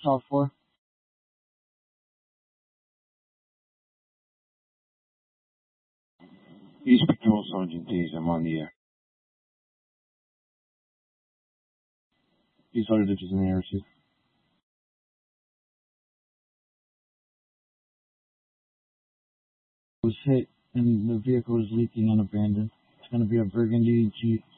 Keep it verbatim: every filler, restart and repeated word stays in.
South four. East Patrol Sergeant Days, I'm on the air. These other ditches in the air, too. Was hit and the vehicle is leaking and abandoned. It's going to be a burgundy Jeep.